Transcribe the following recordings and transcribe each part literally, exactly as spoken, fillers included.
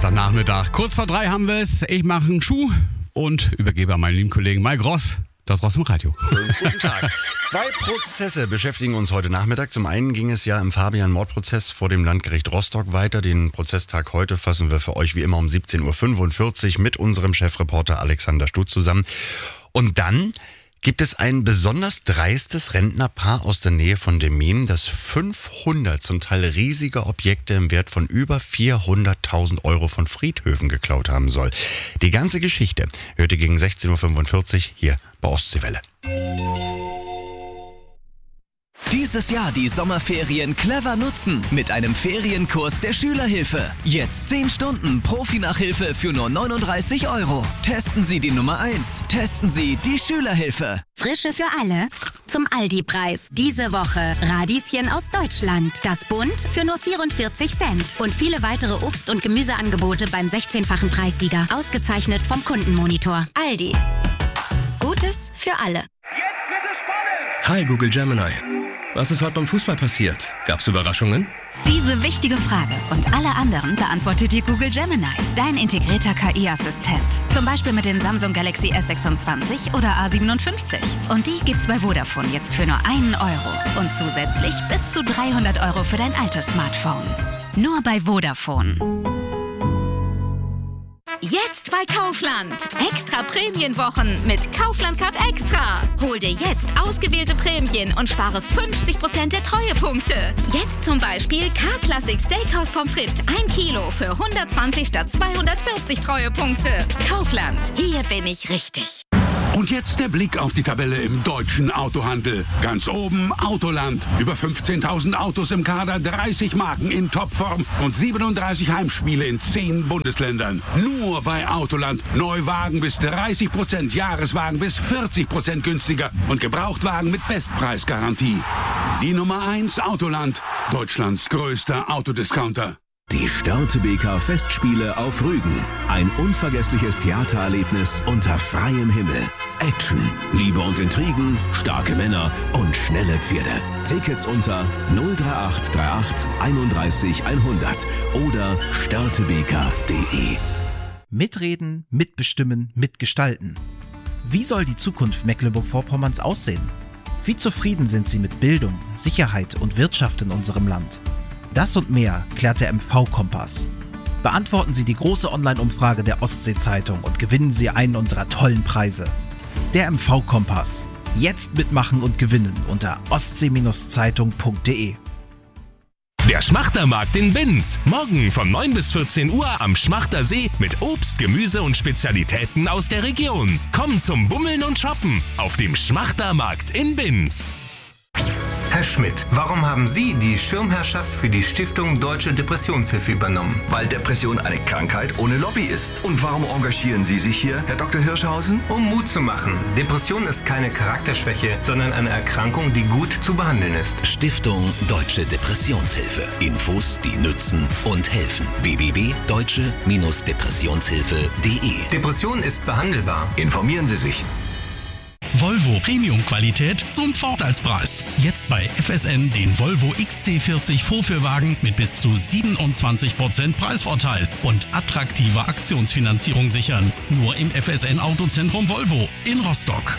Samstagnachmittag. Kurz vor drei haben wir es. Ich mache einen Schuh und übergebe an meinen lieben Kollegen Mike Ross. Das Ross im Radio. Guten Tag. Zwei Prozesse beschäftigen uns heute Nachmittag. Zum einen ging es ja im Fabian-Mordprozess vor dem Landgericht Rostock weiter. Den Prozesstag heute fassen wir für euch wie immer um siebzehn Uhr fünfundvierzig mit unserem Chefreporter Alexander Stutz zusammen. Und dann gibt es ein besonders dreistes Rentnerpaar aus der Nähe von Demmin, das fünfhundert zum Teil riesige Objekte im Wert von über vierhunderttausend Euro von Friedhöfen geklaut haben soll. Die ganze Geschichte hört ihr gegen sechzehn Uhr fünfundvierzig hier bei Ostseewelle. Dieses Jahr die Sommerferien clever nutzen mit einem Ferienkurs der Schülerhilfe. Jetzt zehn Stunden Profi-Nachhilfe für nur neununddreißig Euro. Testen Sie die Nummer eins. Testen Sie die Schülerhilfe. Frische für alle zum Aldi-Preis. Diese Woche Radieschen aus Deutschland. Das Bund für nur vierundvierzig Cent. Und viele weitere Obst- und Gemüseangebote beim sechzehnfachen Preissieger. Ausgezeichnet vom Kundenmonitor. Aldi. Gutes für alle. Jetzt wird es spannend! Hi Google Gemini. Was ist heute beim Fußball passiert? Gab's Überraschungen? Diese wichtige Frage und alle anderen beantwortet dir Google Gemini, dein integrierter K I-Assistent. Zum Beispiel mit den Samsung Galaxy S sechsundzwanzig oder A siebenundfünfzig. Und die gibt's bei Vodafone jetzt für nur einen Euro. Und zusätzlich bis zu dreihundert Euro für dein altes Smartphone. Nur bei Vodafone. Jetzt bei Kaufland. Extra Prämienwochen mit Kaufland Card Extra. Hol dir jetzt ausgewählte Prämien und spare fünfzig Prozent der Treuepunkte. Jetzt zum Beispiel K-Classic Steakhouse Pommes frites ein Kilo für hundertzwanzig statt zweihundertvierzig Treuepunkte. Kaufland. Hier bin ich richtig. Und jetzt der Blick auf die Tabelle im deutschen Autohandel. Ganz oben Autoland. Über fünfzehntausend Autos im Kader, dreißig Marken in Topform und siebenunddreißig Heimspiele in zehn Bundesländern. Nur bei Autoland. Neuwagen bis dreißig Prozent, Jahreswagen bis vierzig Prozent günstiger und Gebrauchtwagen mit Bestpreisgarantie. Die Nummer eins Autoland. Deutschlands größter Autodiscounter. Die Störtebeker Festspiele auf Rügen. Ein unvergessliches Theatererlebnis unter freiem Himmel. Action, Liebe und Intrigen, starke Männer und schnelle Pferde. Tickets unter null drei acht drei acht einunddreißig hundert oder störtebeker punkt de. Mitreden, mitbestimmen, mitgestalten. Wie soll die Zukunft Mecklenburg-Vorpommerns aussehen? Wie zufrieden sind Sie mit Bildung, Sicherheit und Wirtschaft in unserem Land? Das und mehr klärt der M V-Kompass. Beantworten Sie die große Online-Umfrage der Ostsee-Zeitung und gewinnen Sie einen unserer tollen Preise. Der M V-Kompass. Jetzt mitmachen und gewinnen unter ostsee Zeitung punkt de. Der Schmachtermarkt in Binz. Morgen von neun bis vierzehn Uhr am Schmachtersee mit Obst, Gemüse und Spezialitäten aus der Region. Komm zum Bummeln und Shoppen auf dem Schmachtermarkt in Binz. Herr Schmidt, warum haben Sie die Schirmherrschaft für die Stiftung Deutsche Depressionshilfe übernommen? Weil Depression eine Krankheit ohne Lobby ist. Und warum engagieren Sie sich hier, Herr Doktor Hirschhausen? Um Mut zu machen. Depression ist keine Charakterschwäche, sondern eine Erkrankung, die gut zu behandeln ist. Stiftung Deutsche Depressionshilfe. Infos, die nützen und helfen. w w w punkt deutsche Depressionshilfe punkt de. Depression ist behandelbar. Informieren Sie sich. Volvo Premium-Qualität zum Vorteilspreis. Jetzt bei F S N den Volvo X C vierzig Vorführwagen mit bis zu siebenundzwanzig Prozent Preisvorteil und attraktiver Aktionsfinanzierung sichern. Nur im F S N Autozentrum Volvo in Rostock.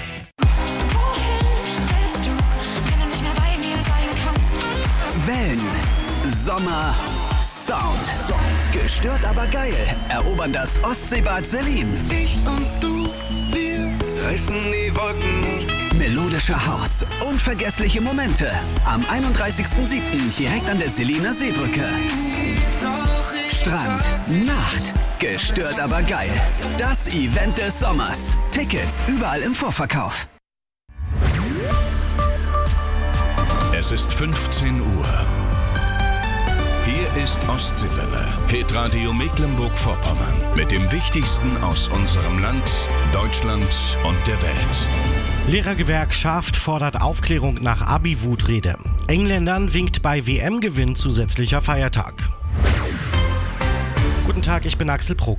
Wellen, Sommer, Sound. Gestört aber geil. Erobern das Ostseebad Selin. Ich und du, wir reißen die Wolken. Melodischer Haus, unvergessliche Momente. Am einunddreißigsten siebten direkt an der Seliner Seebrücke. Strand, Nacht, gestört aber geil. Das Event des Sommers. Tickets überall im Vorverkauf. Es ist fünfzehn Uhr. Hier ist Ostseewelle, Hitradio Mecklenburg-Vorpommern mit dem Wichtigsten aus unserem Land, Deutschland und der Welt. Lehrergewerkschaft fordert Aufklärung nach Abi-Wutrede. Engländern winkt bei W M-Gewinn zusätzlicher Feiertag. Guten Tag, ich bin Axel Prokop.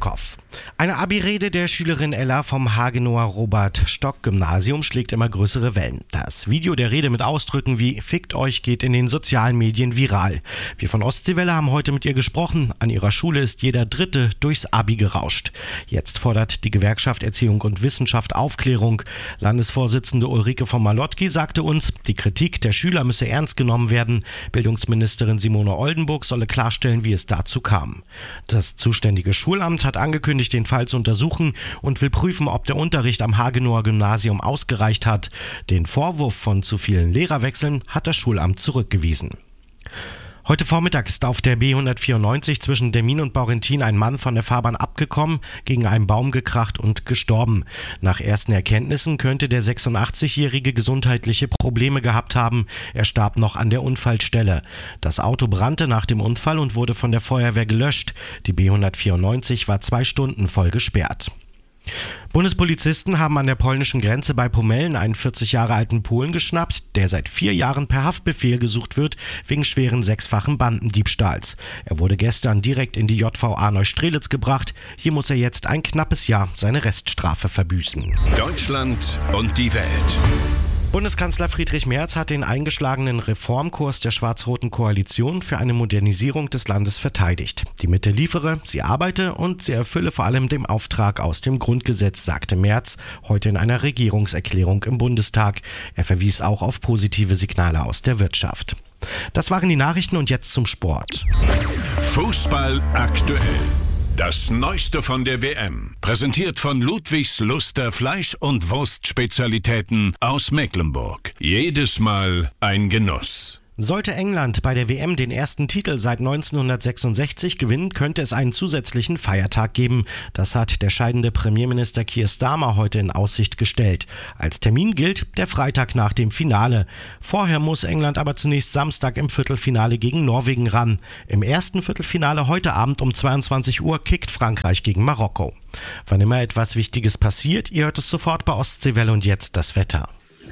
Eine Abi-Rede der Schülerin Ella vom Hagenower Robert-Stock-Gymnasium schlägt immer größere Wellen. Das Video der Rede mit Ausdrücken wie "Fickt euch" geht in den sozialen Medien viral. Wir von Ostseewelle haben heute mit ihr gesprochen. An ihrer Schule ist jeder Dritte durchs Abi gerauscht. Jetzt fordert die Gewerkschaft Erziehung und Wissenschaft Aufklärung. Landesvorsitzende Ulrike von Malotki sagte uns, die Kritik der Schüler müsse ernst genommen werden. Bildungsministerin Simone Oldenburg solle klarstellen, wie es dazu kam. Das zuständige Schulamt hat angekündigt, den Fall zu untersuchen und will prüfen, ob der Unterricht am Hagenower Gymnasium ausgereicht hat. Den Vorwurf von zu vielen Lehrerwechseln hat das Schulamt zurückgewiesen. Heute Vormittag ist auf der B hundertvierundneunzig zwischen Demmin und Baurentin ein Mann von der Fahrbahn abgekommen, gegen einen Baum gekracht und gestorben. Nach ersten Erkenntnissen könnte der sechsundachtzigjährige gesundheitliche Probleme gehabt haben. Er starb noch an der Unfallstelle. Das Auto brannte nach dem Unfall und wurde von der Feuerwehr gelöscht. Die B hundertvierundneunzig war zwei Stunden voll gesperrt. Bundespolizisten haben an der polnischen Grenze bei Pomellen einen vierzig Jahre alten Polen geschnappt, der seit vier Jahren per Haftbefehl gesucht wird wegen schweren sechsfachen Bandendiebstahls. Er wurde gestern direkt in die J V A Neustrelitz gebracht. Hier muss er jetzt ein knappes Jahr seine Reststrafe verbüßen. Deutschland und die Welt. Bundeskanzler Friedrich Merz hat den eingeschlagenen Reformkurs der schwarz-roten Koalition für eine Modernisierung des Landes verteidigt. Die Mitte liefere, sie arbeite und sie erfülle vor allem den Auftrag aus dem Grundgesetz, sagte Merz heute in einer Regierungserklärung im Bundestag. Er verwies auch auf positive Signale aus der Wirtschaft. Das waren die Nachrichten und jetzt zum Sport. Fußball aktuell. Das Neueste von der W M, präsentiert von Ludwigs Luster Fleisch- und Wurstspezialitäten aus Mecklenburg. Jedes Mal ein Genuss. Sollte England bei der W M den ersten Titel seit neunzehnhundertsechsundsechzig gewinnen, könnte es einen zusätzlichen Feiertag geben. Das hat der scheidende Premierminister Keir Starmer heute in Aussicht gestellt. Als Termin gilt der Freitag nach dem Finale. Vorher muss England aber zunächst Samstag im Viertelfinale gegen Norwegen ran. Im ersten Viertelfinale heute Abend um zweiundzwanzig Uhr kickt Frankreich gegen Marokko. Wann immer etwas Wichtiges passiert, ihr hört es sofort bei Ostseewelle und jetzt das Wetter.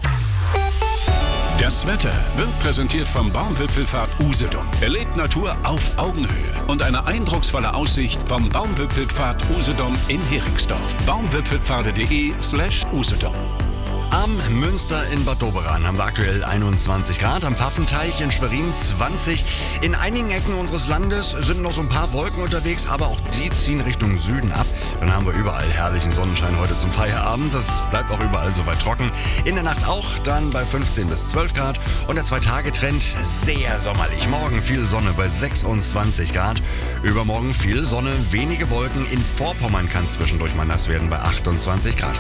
Das Wetter wird präsentiert vom Baumwipfelpfad Usedom. Erlebt Natur auf Augenhöhe und eine eindrucksvolle Aussicht vom Baumwipfelpfad Usedom in Heringsdorf. baumwipfelpfade.de slash Usedom. Am Münster in Bad Doberan haben wir aktuell einundzwanzig Grad, am Pfaffenteich in Schwerin zwanzig. In einigen Ecken unseres Landes sind noch so ein paar Wolken unterwegs, aber auch die ziehen Richtung Süden ab. Dann haben wir überall herrlichen Sonnenschein heute zum Feierabend. Das bleibt auch überall soweit trocken. In der Nacht auch, dann bei fünfzehn bis zwölf Grad. Und der Zwei-Tage-Trend sehr sommerlich. Morgen viel Sonne bei sechsundzwanzig Grad. Übermorgen viel Sonne, wenige Wolken. In Vorpommern kann es zwischendurch mal nass werden bei achtundzwanzig Grad.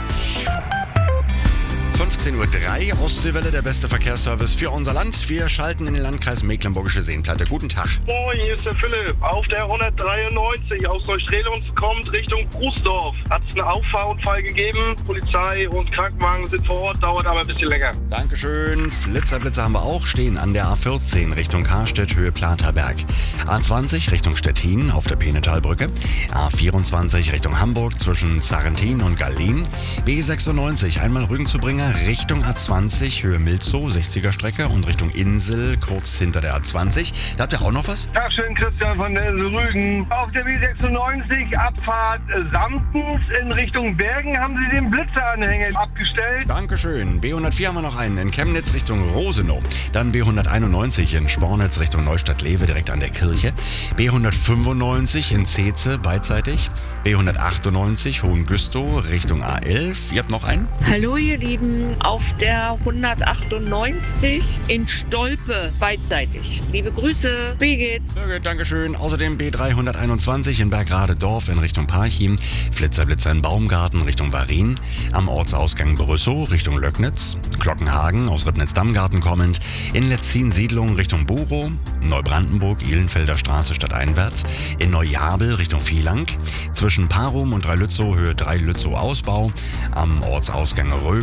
fünfzehn Uhr drei, Ostseewelle, der beste Verkehrsservice für unser Land. Wir schalten in den Landkreis Mecklenburgische Seenplatte. Guten Tag. Moin, hier ist der Philipp. Auf der hundertdreiundneunzig aus Neustrelitz kommt Richtung Grußdorf. Hat es einen Auffahrunfall gegeben. Polizei und Krankenwagen sind vor Ort, dauert aber ein bisschen länger. Dankeschön. Flitzerblitzer haben wir auch, stehen an der A vierzehn Richtung Karstedt, Höhe Platerberg. A zwanzig Richtung Stettin auf der Penetalbrücke. A vierundzwanzig Richtung Hamburg zwischen Sarrentin und Gallien. B sechsundneunzig einmal Rügen zu bringen. Richtung A zwanzig, Höhe Milzow, sechziger Strecke und Richtung Insel, kurz hinter der A zwanzig. Da habt ihr auch noch was? Tag schön, Christian von der Insel Rügen. Auf der B sechsundneunzig, Abfahrt Samtens in Richtung Bergen haben Sie den Blitzeranhänger abgestellt. Dankeschön. B hundertvier haben wir noch einen in Chemnitz Richtung Rosenow. Dann B hunderteinundneunzig in Spornitz Richtung Neustadt-Lewe direkt an der Kirche. B hundertfünfundneunzig in Zeze beidseitig. B hundertachtundneunzig Hohengüstow Richtung A elf. Ihr habt noch einen? Hallo ihr Lieben, auf der hundertachtundneunzig in Stolpe beidseitig. Liebe Grüße, Birgit. Sehr gut, Dankeschön. Außerdem B dreihunderteinundzwanzig in Bergrade-Dorf in Richtung Parchim. Flitzer-Blitzer in Baumgarten Richtung Varin. Am Ortsausgang Brüssow Richtung Löcknitz. Glockenhagen aus Ribnitz-Dammgarten kommend. In Letzin-Siedlung Richtung Burow. Neubrandenburg, Ihlenfelder Straße stadteinwärts. In Neujabel Richtung Vielang. Zwischen Parum und Dreilützow Höhe Dreilützow Ausbau. Am Ortsausgang Röbel in Richtung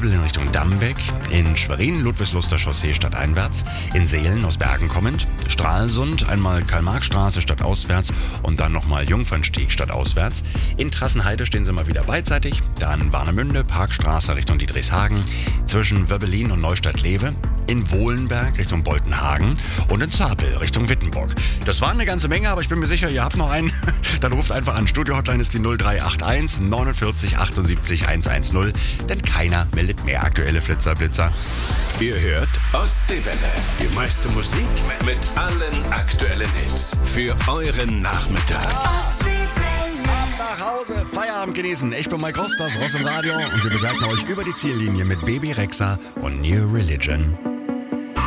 Richtung Dambeck, in Schwerin Ludwigsluster Chaussee stadteinwärts, in Seelen aus Bergen kommend, Stralsund einmal Karl-Marx-Straße stadtauswärts und dann nochmal Jungfernstieg stadtauswärts. In Trassenheide stehen sie mal wieder beidseitig, dann Warnemünde, Parkstraße Richtung Dietrichshagen, zwischen Wöbbelin und Neustadt-Lewe, in Wohlenberg Richtung Boltenhagen und in Zapel Richtung Wittenburg. Das waren eine ganze Menge, aber ich bin mir sicher, ihr habt noch einen. Dann ruft einfach an. Studio-Hotline ist die null drei acht eins neunundvierzig achtundsiebzig hundertzehn, denn keiner meldet mehr aktuelle Flitzer-Blitzer. Ihr hört Ostseewelle. Die meiste Musik mit allen aktuellen Hits. Für euren Nachmittag. Ab nach Hause, Feierabend genießen. Ich bin Mike Ross, das Ross im Radio und wir begleiten euch über die Ziellinie mit Baby Rexha und New Religion.